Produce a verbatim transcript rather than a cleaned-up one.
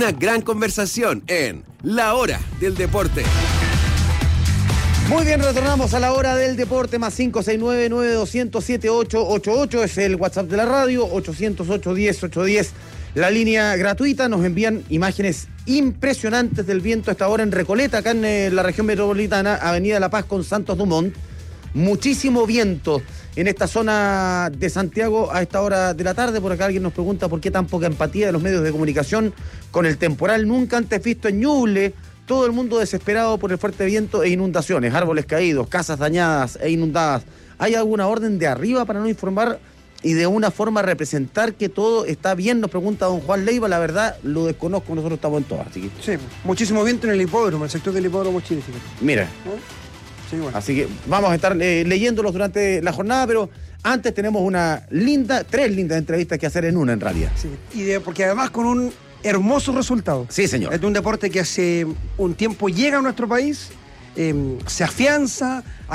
Una gran conversación en La Hora del Deporte. Muy bien, retornamos a La Hora del Deporte, más cinco seis nueve, nueve dos cero cero, siete ocho ocho ocho, es el WhatsApp de la radio, ochocientos ocho, diez, ochocientos diez, la línea gratuita. Nos envían imágenes impresionantes del viento a esta hora en Recoleta, acá en eh, la región metropolitana, Avenida La Paz con Santos Dumont. Muchísimo viento en esta zona de Santiago a esta hora de la tarde. Por acá alguien nos pregunta por qué tan poca empatía de los medios de comunicación con el temporal nunca antes visto en Ñuble. Todo el mundo desesperado por el fuerte viento e inundaciones, árboles caídos, casas dañadas e inundadas. ¿Hay alguna orden de arriba para no informar y de una forma representar que todo está bien? Nos pregunta don Juan Leiva. La verdad, lo desconozco, nosotros estamos en todas. Así que... Sí, muchísimo viento en el hipódromo, el sector del hipódromo Chile. Mira, ¿no? Sí, bueno. Así que vamos a estar eh, leyéndolos durante la jornada, pero antes tenemos una linda, tres lindas entrevistas que hacer en una en realidad. Sí, y de, porque además con un hermoso resultado. Sí, señor. Es de un deporte que hace un tiempo llega a nuestro país, eh, se afianza.